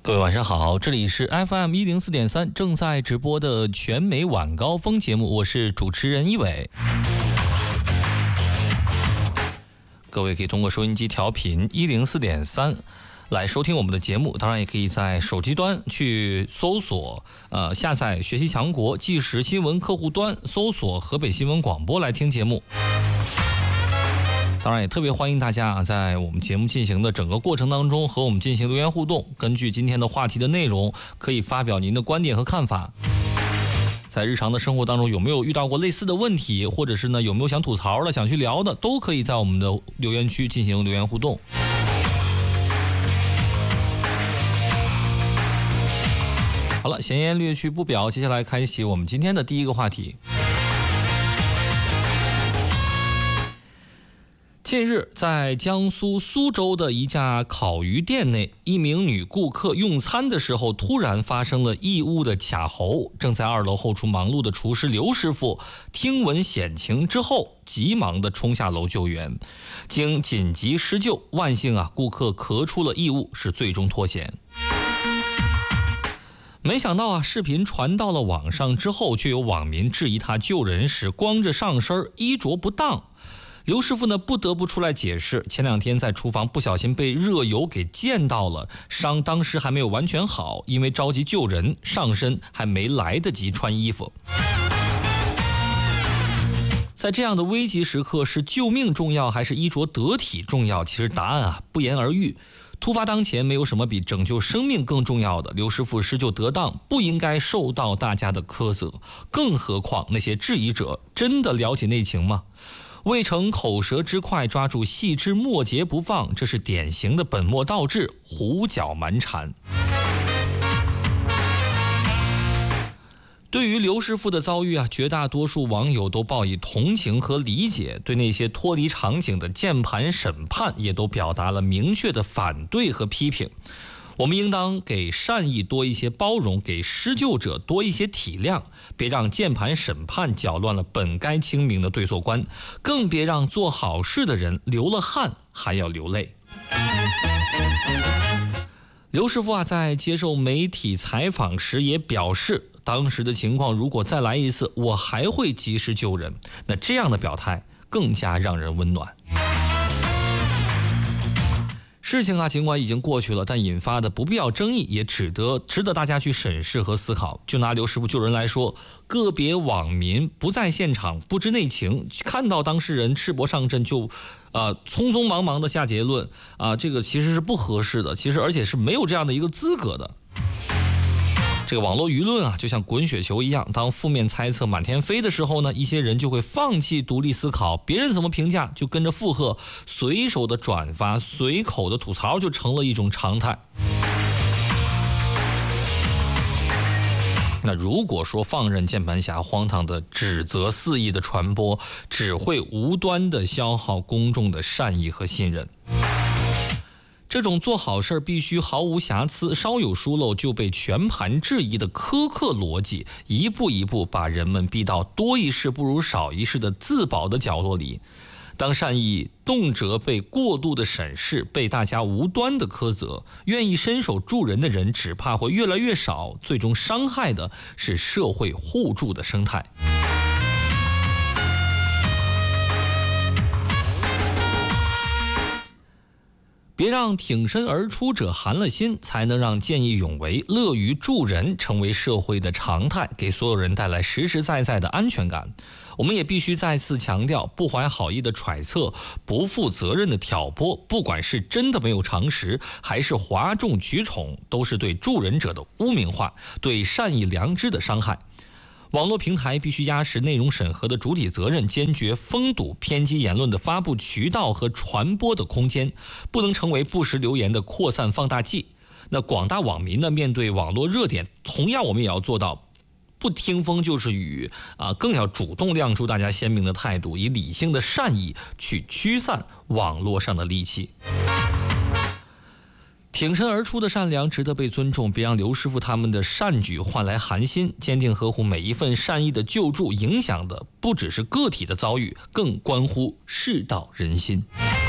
各位晚上好，这里是 FM104.3 正在直播的全美晚高峰节目，我是主持人一伟。各位可以通过收音机调频104.3来收听我们的节目，当然也可以在手机端去搜索下载学习强国即时新闻客户端，搜索河北新闻广播来听节目。当然也特别欢迎大家在我们节目进行的整个过程当中和我们进行留言互动，根据今天的话题的内容可以发表您的观点和看法。在日常的生活当中有没有遇到过类似的问题，或者是呢有没有想吐槽的想去聊的，都可以在我们的留言区进行留言互动。好了，闲言略去不表，接下来开启我们今天的第一个话题。近日，在江苏苏州的一家烤鱼店内，一名女顾客用餐的时候突然发生了异物的卡喉。正在2楼后厨忙碌的厨师刘师傅听闻险情之后，急忙地冲下楼救援。经紧急施救，万幸顾客咳出了异物，是最终脱险。没想到视频传到了网上之后，却有网民质疑他救人时光着上身，衣着不当。刘师傅呢不得不出来解释，前2天在厨房不小心被热油给溅到了，伤当时还没有完全好，因为着急救人，上身还没来得及穿衣服。在这样的危急时刻，是救命重要还是衣着得体重要？其实答案不言而喻。突发当前，没有什么比拯救生命更重要的。刘师傅施救得当，不应该受到大家的苛责，更何况那些质疑者真的了解内情吗？未成口舌之快，抓住细枝末节不放，这是典型的本末倒置、胡搅蛮缠。对于刘师傅的遭遇绝大多数网友都报以同情和理解，对那些脱离场景的键盘审判也都表达了明确的反对和批评。我们应当给善意多一些包容，给施救者多一些体谅，别让键盘审判搅乱了本该清明的对错观，更别让做好事的人流了汗还要流泪。刘师傅在接受媒体采访时也表示，当时的情况如果再来一次，我还会及时救人。那这样的表态更加让人温暖。事情尽管已经过去了，但引发的不必要争议也值得大家去审视和思考。就拿刘师傅救人来说，个别网民不在现场，不知内情，看到当事人赤膊上阵就匆匆忙忙的下结论这个其实是不合适的，而且是没有这样的一个资格的。这个网络舆论就像滚雪球一样，当负面猜测满天飞的时候呢，一些人就会放弃独立思考，别人怎么评价就跟着附和，随手的转发，随口的吐槽就成了一种常态。那如果说放任键盘侠荒唐的指责肆意的传播，只会无端的消耗公众的善意和信任。这种做好事必须毫无瑕疵，稍有疏漏就被全盘质疑的苛刻逻辑，一步一步把人们逼到多一事不如少一事的自保的角落里。当善意动辄被过度的审视，被大家无端的苛责，愿意伸手助人的人只怕会越来越少，最终伤害的是社会互助的生态。别让挺身而出者寒了心，才能让见义勇为、乐于助人成为社会的常态，给所有人带来实实在在的安全感。我们也必须再次强调，不怀好意的揣测、不负责任的挑拨，不管是真的没有常识，还是哗众取宠，都是对助人者的污名化，对善意良知的伤害。网络平台必须压实内容审核的主体责任，坚决封堵偏激言论的发布渠道和传播的空间，不能成为不实流言的扩散放大器。那广大网民呢，面对网络热点，同样我们也要做到不听风就是雨更要主动亮出大家鲜明的态度，以理性的善意去驱散网络上的戾气。挺身而出的善良值得被尊重，别让刘师傅他们的善举换来寒心。坚定呵护每一份善意的救助，影响的不只是个体的遭遇，更关乎世道人心。